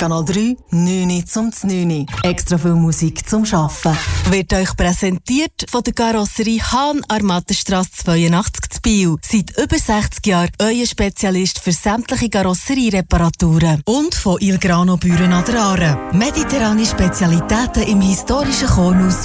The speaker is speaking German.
Kanal 3, 9 zum 9. Extra viel Musik zum Arbeiten. Wird euch präsentiert von der Karosserie Hahn an der Mattenstrasse 82 zu Biel. Seit über 60 Jahren euer Spezialist für sämtliche Karosseriereparaturen. Und von Il Grano Büren an der Aare. Mediterrane Spezialitäten im historischen Kornhaus